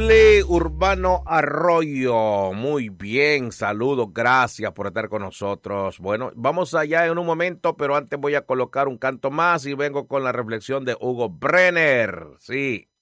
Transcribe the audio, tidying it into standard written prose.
Leslie Urbano Arroyo. Muy bien, saludos, gracias por estar con nosotros. Bueno, vamos allá en un momento, pero antes voy a colocar un canto más y vengo con la reflexión de Hugo Brenner. Sí.